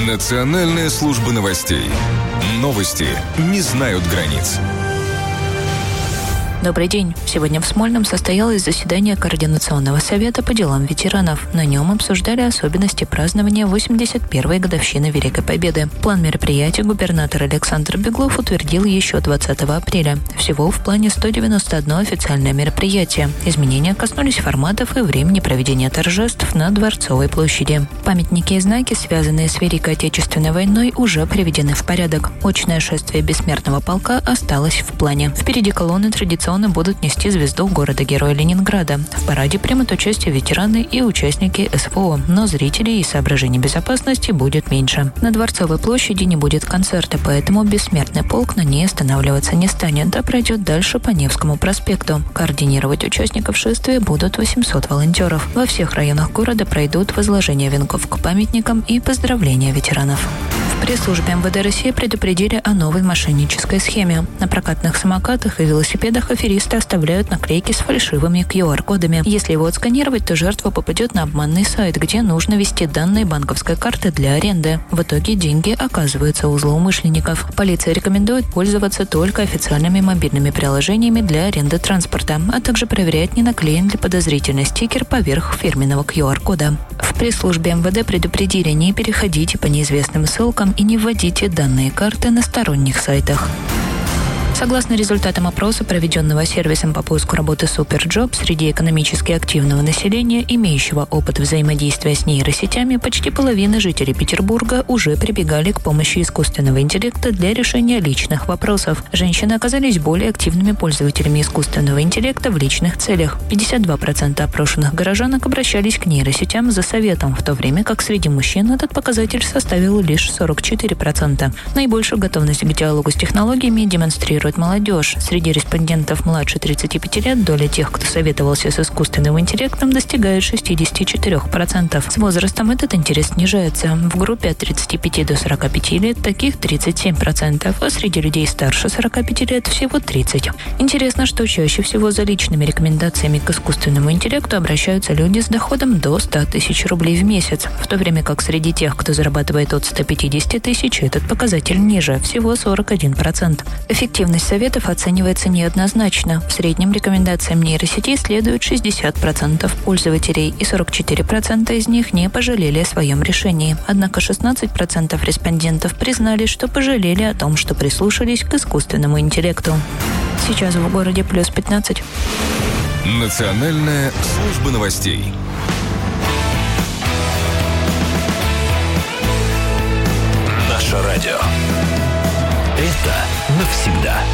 Национальная служба новостей. Новости не знают границ. Добрый день. Сегодня в Смольном состоялось заседание Координационного совета по делам ветеранов. На нем обсуждали особенности празднования 81-й годовщины Великой Победы. План мероприятий губернатор Александр Беглов утвердил еще 20 апреля. Всего в плане 191 официальное мероприятие. Изменения коснулись форматов и времени проведения торжеств на Дворцовой площади. Памятники и знаки, связанные с Великой Отечественной войной, уже приведены в порядок. Очное шествие бессмертного полка осталось в плане. Впереди колонны традиционно будут нести звезду города-героя Ленинграда. В параде примут участие ветераны и участники СВО, но зрителей и соображений безопасности будет меньше. На Дворцовой площади не будет концерта, поэтому бессмертный полк на ней останавливаться не станет, а пройдет дальше по Невскому проспекту. Координировать участников шествия будут 800 волонтеров. Во всех районах города пройдут возложение венков к памятникам и поздравления ветеранов. В пресс-службе МВД России предупредили о новой мошеннической схеме. На прокатных самокатах и велосипедах аферисты оставляют наклейки с фальшивыми QR-кодами. Если его отсканировать, то жертва попадет на обманный сайт, где нужно ввести данные банковской карты для аренды. В итоге деньги оказываются у злоумышленников. Полиция рекомендует пользоваться только официальными мобильными приложениями для аренды транспорта, а также проверять, не наклеен ли подозрительный стикер поверх фирменного QR-кода. В пресс-службе МВД предупредили: не переходите по неизвестным ссылкам и не вводите данные карты на сторонних сайтах. Согласно результатам опроса, проведенного сервисом по поиску работы Superjob, среди экономически активного населения, имеющего опыт взаимодействия с нейросетями, почти половина жителей Петербурга уже прибегали к помощи искусственного интеллекта для решения личных вопросов. Женщины оказались более активными пользователями искусственного интеллекта в личных целях. 52% опрошенных горожанок обращались к нейросетям за советом, в то время как среди мужчин этот показатель составил лишь 44%. Наибольшую готовность к диалогу с технологиями демонстрирует молодежь. Среди респондентов младше 35 лет доля тех, кто советовался с искусственным интеллектом, достигает 64%. С возрастом этот интерес снижается. В группе от 35 до 45 лет таких 37%, а среди людей старше 45 лет всего 30%. Интересно, что чаще всего за личными рекомендациями к искусственному интеллекту обращаются люди с доходом до 100 тысяч рублей в месяц, в то время как среди тех, кто зарабатывает от 150 тысяч, этот показатель ниже, всего 41%. Эффективность советов оценивается неоднозначно. В среднем рекомендациям нейросетей следует 60% пользователей, и 44% из них не пожалели о своем решении. Однако 16% респондентов признали, что пожалели о том, что прислушались к искусственному интеллекту. Сейчас в городе плюс 15. Национальная служба новостей. Наше радио. Это навсегда.